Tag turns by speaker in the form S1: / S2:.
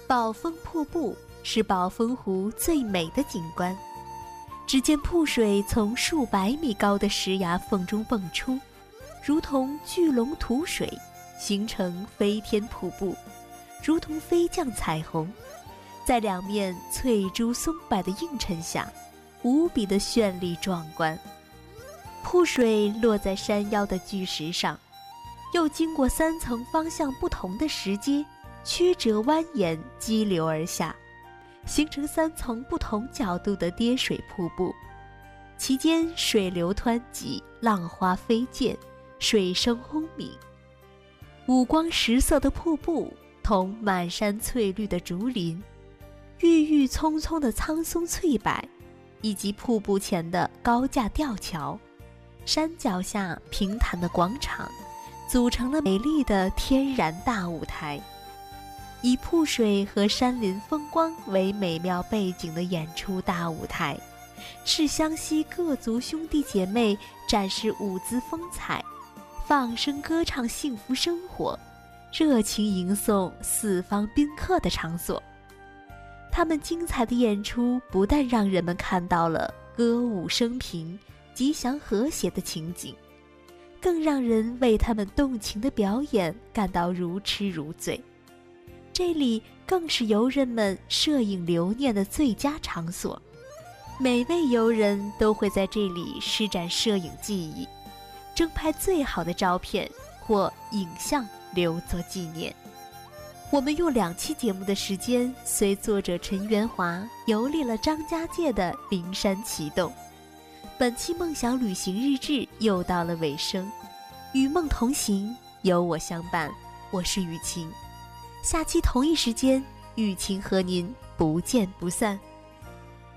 S1: 宝峰瀑布是宝峰湖最美的景观。只见瀑水从数百米高的石崖缝中迸出，如同巨龙吐水，形成飞天瀑布，如同飞降彩虹，在两面翠珠松柏的映衬下，无比的绚丽壮观。瀑水落在山腰的巨石上，又经过3层方向不同的石阶，曲折蜿蜒激流而下，形成3层不同角度的跌水瀑布，其间水流湍急，浪花飞溅，水声轰鸣。五光十色的瀑布同满山翠绿的竹林，郁郁葱葱的苍松翠柏，以及瀑布前的高架吊桥，山脚下平坦的广场，组成了美丽的天然大舞台。以瀑水和山林风光为美妙背景的演出大舞台，是湘西各族兄弟姐妹展示舞姿风采，放声歌唱幸福生活，热情迎送四方宾客的场所。他们精彩的演出不但让人们看到了歌舞升平、吉祥和谐的情景，更让人为他们动情的表演感到如痴如醉。这里更是游人们摄影留念的最佳场所，每位游人都会在这里施展摄影技艺，争拍最好的照片或影像留作纪念。我们用2期节目的时间，随作者陈元华游历了张家界的灵山奇洞。本期梦想旅行日志又到了尾声，与梦同行，有我相伴，我是雨晴。下期同一时间，雨晴和您不见不散。